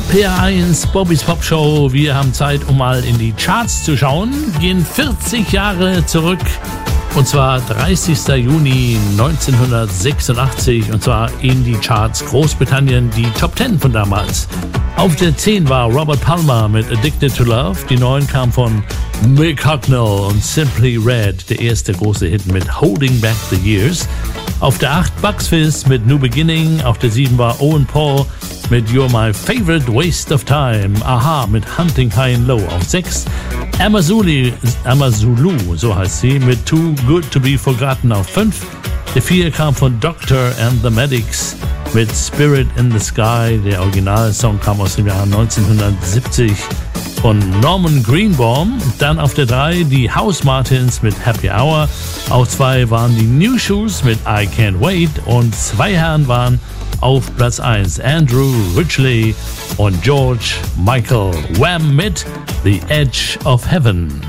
PR1, Bobbys Pop Show. Wir haben Zeit, um mal in die Charts zu schauen. Gehen 40 Jahre zurück. Und zwar 30. Juni 1986. Und zwar in die Charts Großbritannien, die Top 10 von damals. Auf der 10 war Robert Palmer mit Addicted to Love. Die 9 kam von Mick Hucknall und Simply Red. Der erste große Hit mit Holding Back the Years. Auf der 8 Bucks Fizz mit New Beginning. Auf der 7 war Owen Paul mit You're My Favorite Waste of Time. Aha mit Hunting High and Low. Auf 6 Amazulu, so heißt sie, mit Too Good to Be Forgotten. Auf 5. Der 4 kam von Doctor and the Medics mit Spirit in the Sky. Der Originalsong kam aus dem Jahr 1970 von Norman Greenbaum. Dann auf der 3 die House Martins mit Happy Hour. Auf 2 waren die New Shoes mit I Can't Wait. Und 2 Herren waren auf Platz 1 Andrew Ridgeley und George Michael. Wham mit The Edge of Heaven.